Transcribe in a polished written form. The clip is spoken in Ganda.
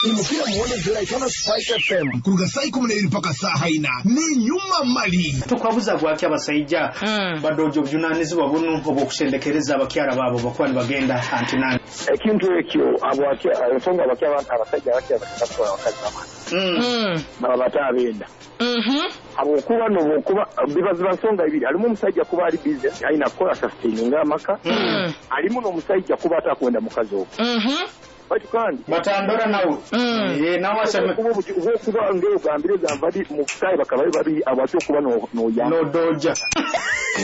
Imupira muone zera ikona Spike FM. Kuruga saa 12 mpaka saa 4 ni nyuma mali. Tukwabuza gwaki abasayija badojo byunanizi babunu obokushendekereza abakyala babo bakwani bagenda antinani. Ekintu ekyo abwaki abasonga abakyala abasajja bakya bakakora wakazi bamani. Babata abenda. Abokuba nobokuba bibazi basonga ibiri alimu omusajja kuba ali business aina kola sustaining amaka. Alimu n'omusajja kuba atakwenda mukazi okwo. Kandi batandora nawe nawasha kuba ngeo gambire zambadi mu kitayi bakaba babi abatu kuba no doja